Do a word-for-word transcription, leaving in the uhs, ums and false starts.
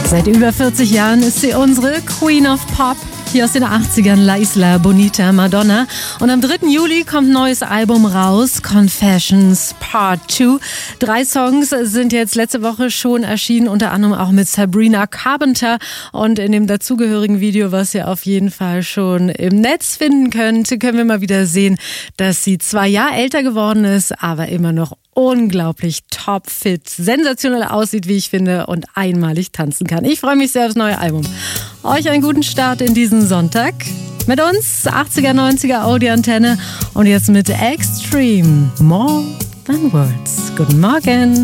Seit über vierzig Jahren ist sie unsere Queen of Pop. Hier aus den achtzigern, La Isla Bonita, Madonna. Und am dritten Juli kommt ein neues Album raus, Confessions Part zwei. Drei Songs sind jetzt letzte Woche schon erschienen, unter anderem auch mit Sabrina Carpenter. Und in dem dazugehörigen Video, was ihr auf jeden Fall schon im Netz finden könnt, können wir mal wieder sehen, dass sie zwar Jahre älter geworden ist, aber immer noch unglaublich topfit, sensationell aussieht, wie ich finde, und einmalig tanzen kann. Ich freue mich sehr aufs neue Album. Euch einen guten Start in diesen Sonntag. Mit uns achtziger, neunziger Audi-Antenne und jetzt mit Extreme, More Than Words. Guten Morgen.